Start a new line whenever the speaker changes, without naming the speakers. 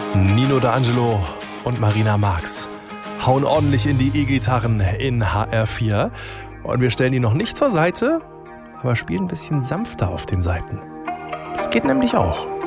Nino D'Angelo und Marina Marx hauen ordentlich in die E-Gitarren in HR4. Und wir stellen die noch nicht zur Seite, aber spielen ein bisschen sanfter auf den Seiten. Das geht nämlich auch.